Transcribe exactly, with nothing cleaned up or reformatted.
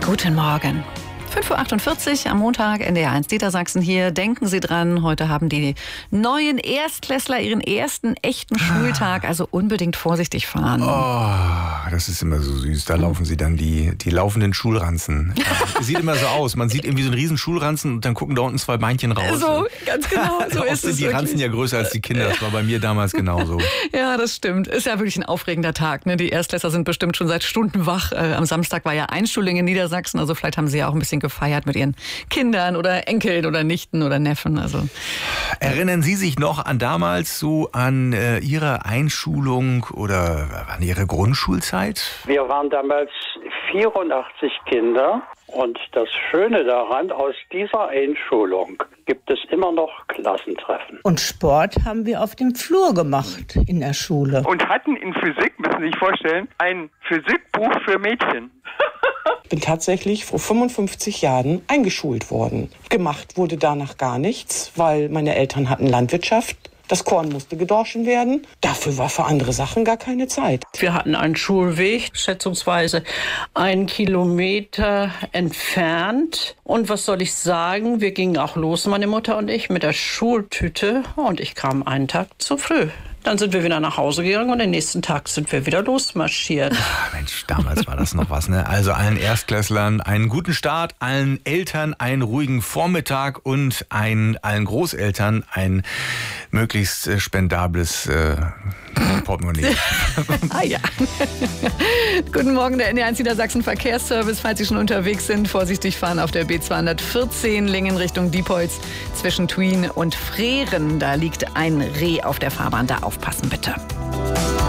Guten Morgen. fünf Uhr achtundvierzig am Montag, N D R eins Niedersachsen hier. Denken Sie dran, heute haben die neuen Erstklässler ihren ersten echten Schultag. Also unbedingt vorsichtig fahren. Oh, das ist immer so süß. Da laufen sie dann die, die laufenden Schulranzen. Sieht immer so aus. Man sieht irgendwie so einen riesen Schulranzen und dann gucken da unten zwei Beinchen raus. So, ganz genau. So ist sind es die wirklich. Ranzen ja größer als die Kinder. Das war bei mir damals genauso. Ja, das stimmt. Ist ja wirklich ein aufregender Tag. Ne? Die Erstklässler sind bestimmt schon seit Stunden wach. Äh, am Samstag war ja Einschulung in Niedersachsen. Also vielleicht haben sie ja auch ein bisschen gefeiert mit ihren Kindern oder Enkeln oder Nichten oder Neffen. Also Erinnern Sie sich noch an damals so an äh, Ihre Einschulung oder an Ihre Grundschulzeit? Wir waren damals vierundachtzig Kinder und das Schöne daran, aus dieser Einschulung gibt es immer noch Klassentreffen. Und Sport haben wir auf dem Flur gemacht in der Schule. Und hatten in Physik, müssen Sie sich vorstellen, ein Physikbuch für Mädchen. Ich bin tatsächlich vor fünfundfünfzig Jahren eingeschult worden. Gemacht wurde danach gar nichts, weil meine Eltern hatten Landwirtschaft. Das Korn musste gedorschen werden. Dafür war für andere Sachen gar keine Zeit. Wir hatten einen Schulweg, schätzungsweise einen Kilometer entfernt. Und was soll ich sagen, wir gingen auch los, meine Mutter und ich, mit der Schultüte. Und ich kam einen Tag zu früh. Dann sind wir wieder nach Hause gegangen und den nächsten Tag sind wir wieder losmarschiert. Ach, Mensch, damals war das noch was, ne? Also allen Erstklässlern einen guten Start, allen Eltern einen ruhigen Vormittag und ein, allen Großeltern ein möglichst äh, spendables äh, Portemonnaie. Ah ja. Guten Morgen, der N D R eins Niedersachsen Verkehrsservice. Falls Sie schon unterwegs sind, vorsichtig fahren auf der B zweihundertvierzehn Lingen Richtung Diepholz zwischen Thuin und Freren. Da liegt ein Reh auf der Fahrbahn. Da aufpassen bitte.